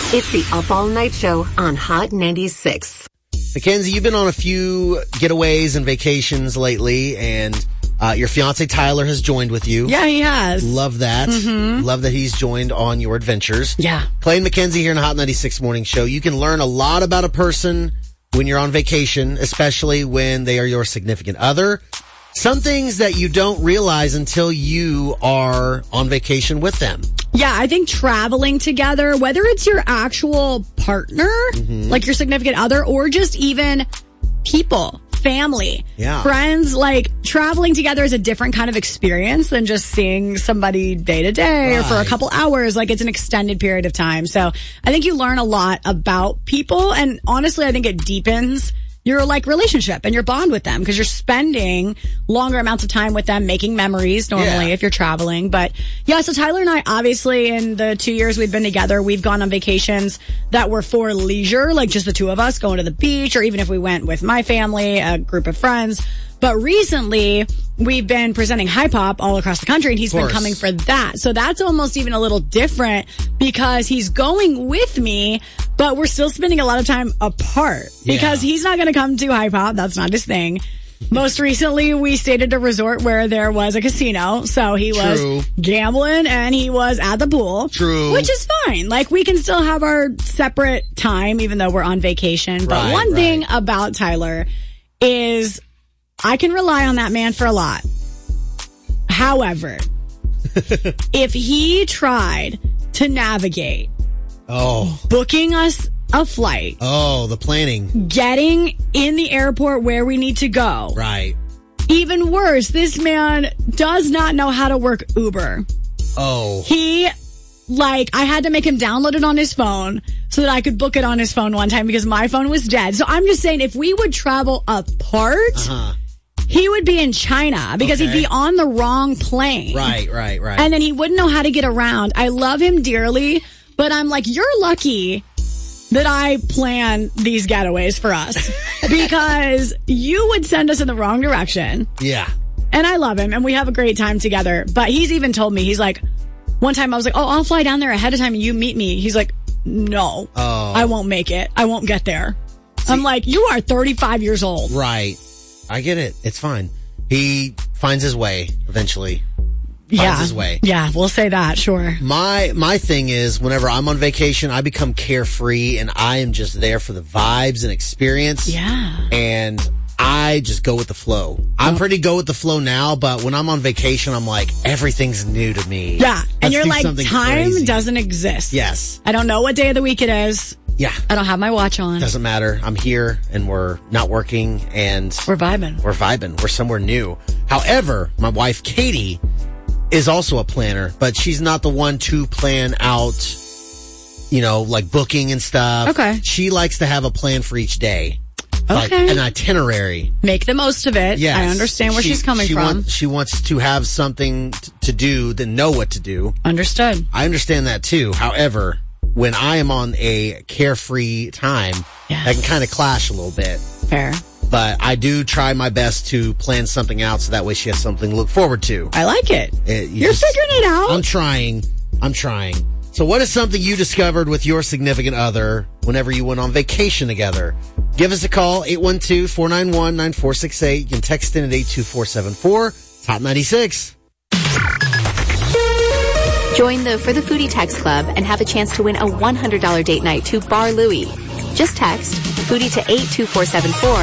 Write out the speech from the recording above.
It's the Up All Night Show on Hot 96. Mackenzie, you've been on a few getaways and vacations lately, and your fiance Tyler has joined with you. Yeah, he has. Love that. Love that he's joined on your adventures. Yeah. Clay and Mackenzie here in the Hot 96 Morning Show. You can learn a lot about a person when you're on vacation, especially when they are your significant other. Some things that you don't realize until you are on vacation with them. Yeah, I think traveling together, whether it's your actual partner, like your significant other, or just even people, family, friends, like traveling together is a different kind of experience than just seeing somebody day to day or for a couple hours. Like it's an extended period of time. So I think you learn a lot about people. And honestly, I think it deepens your like relationship and your bond with them because you're spending longer amounts of time with them, making memories normally if you're traveling. But yeah, so Tyler and I, obviously in the 2 years we've been together, we've gone on vacations that were for leisure, like just the two of us going to the beach, or even if we went with my family, a group of friends. But recently, we've been presenting Hip Hop all across the country, and he's been coming for that. So that's almost even a little different because he's going with me, but we're still spending a lot of time apart because he's not going to come to Hip Hop. That's not his thing. Most recently, we stayed at a resort where there was a casino. So he was gambling and he was at the pool. Which is fine. Like, we can still have our separate time, even though we're on vacation. But one thing about Tyler is I can rely on that man for a lot. However, if he tried to navigate booking us a flight, the planning, getting in the airport where we need to go, even worse, this man does not know how to work Uber. I had to make him download it on his phone so that I could book it on his phone one time because my phone was dead. So I'm just saying, if we would travel apart, he would be in China because he'd be on the wrong plane. Right. And then he wouldn't know how to get around. I love him dearly, but I'm like, you're lucky that I plan these getaways for us because you would send us in the wrong direction. Yeah. And I love him and we have a great time together. But he's even told me, he's like, one time I was like, I'll fly down there ahead of time and you meet me. He's like, no, I won't make it. I won't get there. I'm like, you are 35 years old. Right. I get it. It's fine. He finds his way eventually. Finds his way. Yeah, we'll say that, sure. My thing is, whenever I'm on vacation, I become carefree and I am just there for the vibes and experience. Yeah. And I just go with the flow. I'm pretty go with the flow now, but when I'm on vacation, I'm like, everything's new to me. Yeah. And you're like, time doesn't exist. Yes. I don't know what day of the week it is. Yeah. I don't have my watch on. Doesn't matter. I'm here and we're not working and we're vibing. We're somewhere new. However, my wife, Katie, is also a planner, but she's not the one to plan out, like booking and stuff. Okay. She likes to have a plan for each day. Like an itinerary. Make the most of it. Yes. I understand where she's coming from. She wants to have something to do, then know what to do. Understood. I understand that too. However, when I am on a carefree time, that can kind of clash a little bit. Fair. But I do try my best to plan something out so that way she has something to look forward to. I like it. You're figuring it out. I'm trying. So what is something you discovered with your significant other whenever you went on vacation together? Give us a call, 812-491-9468. You can text in at 82474. It's Hot 96. Join the For the Foodie text club and have a chance to win a $100 date night to Bar Louie. Just text foodie to 82474